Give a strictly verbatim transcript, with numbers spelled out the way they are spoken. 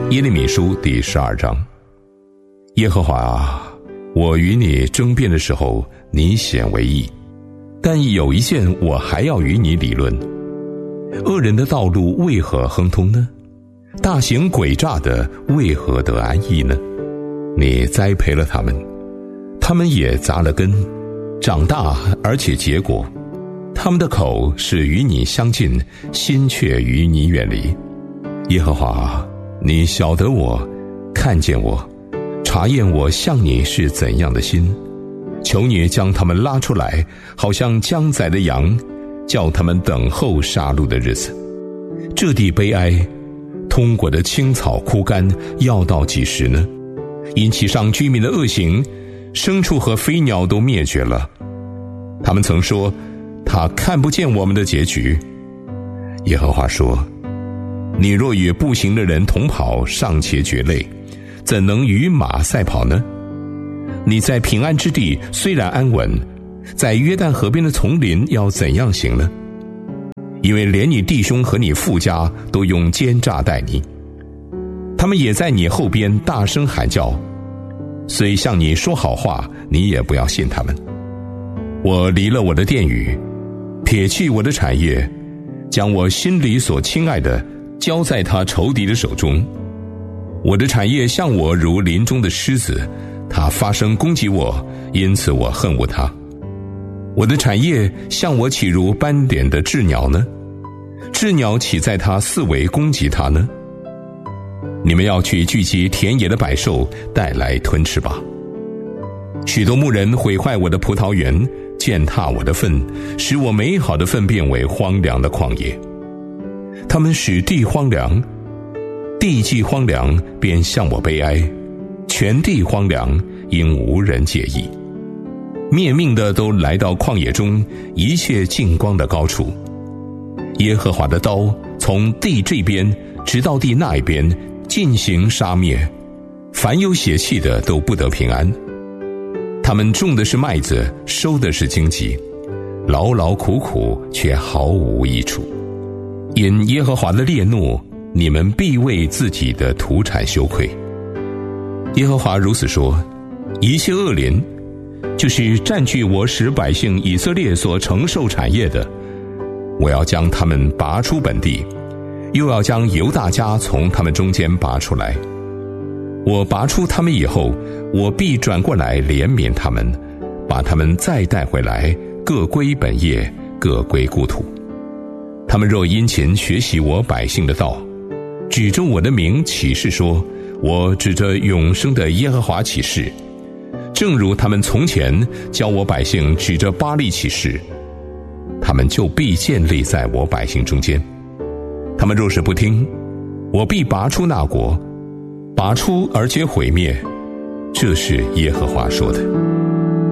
耶利米书第十二章。耶和华啊，我与你争辩的时候，你显为义，但有一件我还要与你理论。恶人的道路为何亨通呢？大行诡诈的为何得安逸呢？你栽培了他们，他们也扎了根，长大而且结果。他们的口是与你相近，心却与你远离。耶和华，你晓得我，看见我，查验我向你是怎样的心。求你将他们拉出来，好像将宰的羊，叫他们等候杀戮的日子。这地悲哀，通过的青草枯干，要到几时呢？因其上居民的恶行，牲畜和飞鸟都灭绝了。他们曾说，他看不见我们的结局。耶和华说，你若与步行的人同跑，尚且觉累，怎能与马赛跑呢？你在平安之地虽然安稳，在约旦河边的丛林要怎样行呢？因为连你弟兄和你父家都用奸诈待你，他们也在你后边大声喊叫，虽向你说好话，你也不要信他们。我离了我的殿宇，撇弃我的产业，将我心里所亲爱的交在他仇敌的手中。我的产业向我如林中的狮子，他发声攻击我，因此我恨恶他。我的产业向我岂如斑点的鸷鸟呢？鸷鸟岂在他四围攻击他呢？你们要去聚集田野的百兽，带来吞吃吧。许多牧人毁坏我的葡萄园，践踏我的粪，使我美好的粪变为荒凉的旷野。他们使地荒凉，地既荒凉，便向我悲哀，全地荒凉，因无人介意。灭命的都来到旷野中，一切净光的高处。耶和华的刀从地这边直到地那一边进行杀灭，凡有血气的都不得平安。他们种的是麦子，收的是荆棘，劳劳苦苦，却毫无益处。因耶和华的烈怒，你们必为自己的土产羞愧。耶和华如此说，一切恶灵，就是占据我使百姓以色列所承受产业的，我要将他们拔出本地，又要将犹大家从他们中间拔出来。我拔出他们以后，我必转过来怜悯他们，把他们再带回来，各归本业，各归故土。他们若殷勤学习我百姓的道，指着我的名起誓说，我指着永生的耶和华起誓，正如他们从前教我百姓指着巴力起誓，他们就必建立在我百姓中间。他们若是不听，我必拔出那国，拔出而且毁灭，这是耶和华说的。